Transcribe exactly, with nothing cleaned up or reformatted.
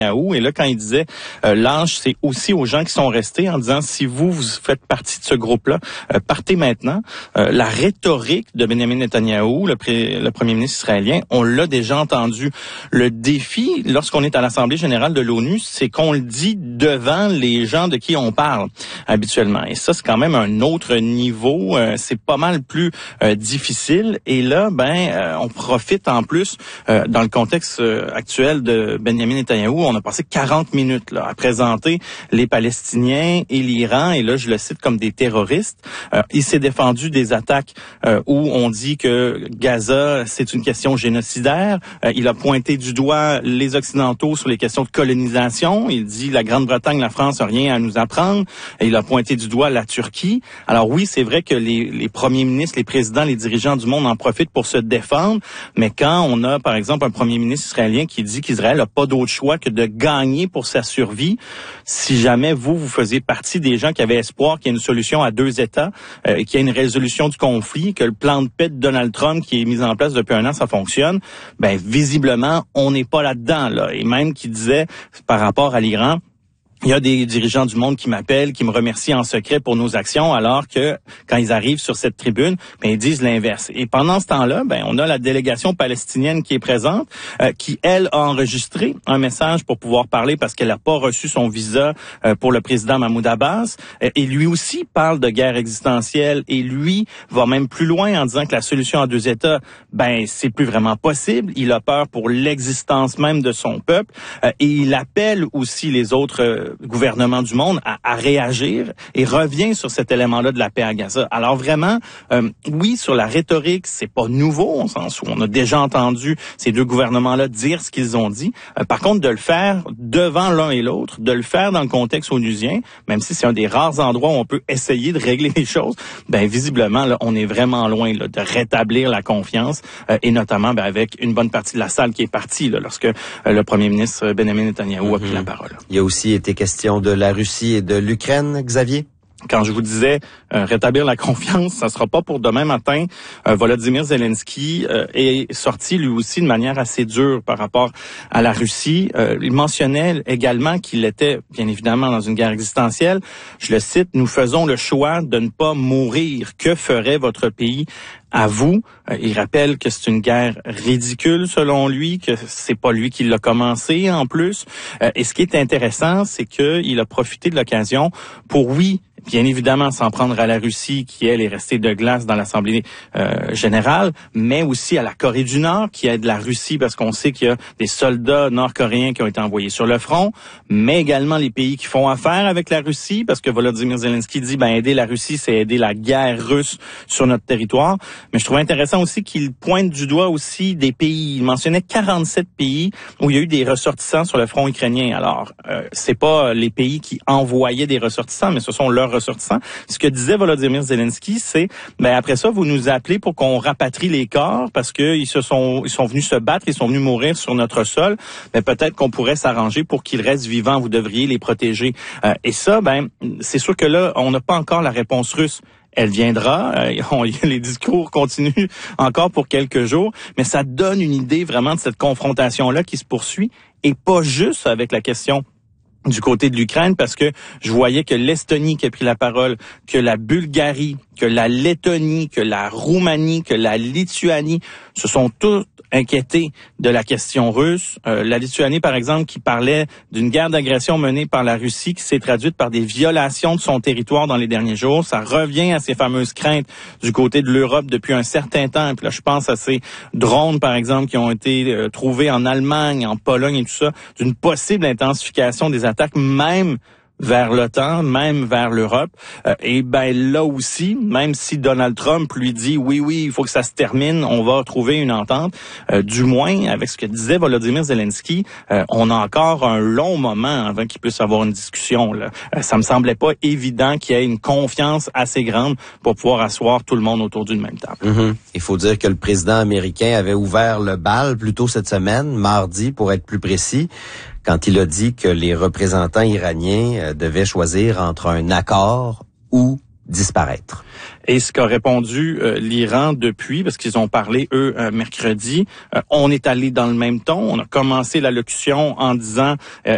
Et là, quand il disait euh, lâche, c'est aussi aux gens qui sont restés en disant si vous, vous faites partie de ce groupe-là, euh, partez maintenant. Euh, la rhétorique de Benjamin Netanyahou, le, pré- le premier ministre israélien, on l'a déjà entendu. Le défi, lorsqu'on est à l'Assemblée générale de l'ONU, c'est qu'on le dit devant les gens de qui on parle habituellement. Et ça, c'est quand même un autre niveau. Euh, c'est pas mal plus euh, difficile. Et là, ben, euh, on profite en plus, euh, dans le contexte euh, actuel de Benjamin Netanyahou, on a passé quarante minutes là, à présenter les Palestiniens et l'Iran, et là, je le cite comme des terroristes. Euh, il s'est défendu des attaques euh, où on dit que Gaza, c'est une question génocidaire. Euh, il a pointé du doigt les Occidentaux sur les questions de colonisation. Il dit la Grande-Bretagne, la France n'a rien à nous apprendre. Et il a pointé du doigt la Turquie. Alors oui, c'est vrai que les, les premiers ministres, les présidents, les dirigeants du monde en profitent pour se défendre, mais quand on a, par exemple, un premier ministre israélien qui dit qu'Israël n'a pas d'autre choix que de gagner pour sa survie, si jamais vous, vous faisiez partie des gens qui avaient espoir qu'il y ait une solution à deux États, euh, qu'il y ait une résolution du conflit, que le plan de paix de Donald Trump qui est mis en place depuis un an, ça fonctionne, ben visiblement, on n'est pas là-dedans, là. Et même qui disait, par rapport à l'Iran, il y a des dirigeants du monde qui m'appellent, qui me remercient en secret pour nos actions, alors que quand ils arrivent sur cette tribune, ben ils disent l'inverse. Et pendant ce temps-là, ben on a la délégation palestinienne qui est présente, euh, qui elle a enregistré un message pour pouvoir parler parce qu'elle n'a pas reçu son visa euh, pour le président Mahmoud Abbas. Euh, et lui aussi parle de guerre existentielle et lui va même plus loin en disant que la solution à deux États, ben c'est plus vraiment possible. Il a peur pour l'existence même de son peuple euh, et il appelle aussi les autres euh, gouvernement du monde à, à réagir et revient sur cet élément-là de la paix à Gaza. Alors vraiment, euh, oui, sur la rhétorique, c'est pas nouveau, on s'en souvient. On a déjà entendu ces deux gouvernements-là dire ce qu'ils ont dit. Euh, par contre, de le faire devant l'un et l'autre, de le faire dans le contexte onusien, même si c'est un des rares endroits où on peut essayer de régler les choses, ben visiblement, là, on est vraiment loin là, de rétablir la confiance euh, et notamment ben, avec une bonne partie de la salle qui est partie là, lorsque euh, le premier ministre Benjamin Netanyahou mm-hmm. a pris la parole. Il y a aussi été question de la Russie et de l'Ukraine, Xavier? Quand je vous disais euh, rétablir la confiance, ça sera pas pour demain matin. Euh, Volodymyr Zelensky euh, est sorti lui aussi de manière assez dure par rapport à la Russie. Euh, il mentionnait également qu'il était bien évidemment dans une guerre existentielle. Je le cite, « Nous faisons le choix de ne pas mourir. Que ferait votre pays à vous? » Euh, il rappelle que c'est une guerre ridicule selon lui, que c'est pas lui qui l'a commencé en plus. Euh, et ce qui est intéressant, c'est qu'il a profité de l'occasion pour, oui, bien évidemment s'en prendre à la Russie qui, elle, est restée de glace dans l'Assemblée euh, générale, mais aussi à la Corée du Nord qui aide la Russie parce qu'on sait qu'il y a des soldats nord-coréens qui ont été envoyés sur le front, mais également les pays qui font affaire avec la Russie parce que Volodymyr Zelensky dit ben aider la Russie, c'est aider la guerre russe sur notre territoire. Mais je trouve intéressant aussi qu'il pointe du doigt aussi des pays. Il mentionnait quarante-sept pays où il y a eu des ressortissants sur le front ukrainien. Alors, euh, c'est pas les pays qui envoyaient des ressortissants, mais ce sont leurs ressortissants. Ce que disait Volodymyr Zelensky, c'est ben après ça, vous nous appelez pour qu'on rapatrie les corps parce que ils se sont ils sont venus se battre, ils sont venus mourir sur notre sol. Mais peut-être qu'on pourrait s'arranger pour qu'ils restent vivants. Vous devriez les protéger. Euh, et ça, ben c'est sûr que là, on n'a pas encore la réponse russe. Elle viendra, euh, on, les discours continuent encore pour quelques jours, mais ça donne une idée vraiment de cette confrontation-là qui se poursuit, et pas juste avec la question du côté de l'Ukraine, parce que je voyais que l'Estonie qui a pris la parole, que la Bulgarie, que la Lettonie, que la Roumanie, que la Lituanie se sont toutes inquiétés de la question russe. Euh, la Lituanie, par exemple, qui parlait d'une guerre d'agression menée par la Russie qui s'est traduite par des violations de son territoire dans les derniers jours. Ça revient à ces fameuses craintes du côté de l'Europe depuis un certain temps. Et puis là, je pense à ces drones, par exemple, qui ont été euh, trouvés en Allemagne, en Pologne et tout ça, d'une possible intensification des attaques, même vers l'OTAN, même vers l'Europe. Euh, et ben là aussi, même si Donald Trump lui dit oui, oui, il faut que ça se termine, on va trouver une entente, euh, du moins, avec ce que disait Volodymyr Zelensky, euh, on a encore un long moment avant qu'il puisse avoir une discussion. Là. Euh, ça me semblait pas évident qu'il y ait une confiance assez grande pour pouvoir asseoir tout le monde autour d'une même table. Mm-hmm. Il faut dire que le président américain avait ouvert le bal plus tôt cette semaine, mardi pour être plus précis, quand il a dit que les représentants iraniens devaient choisir entre un accord ou disparaître. Et ce qu'a répondu euh, l'Iran depuis, parce qu'ils ont parlé, eux, euh, mercredi, euh, on est allé dans le même ton. On a commencé l'allocution en disant euh,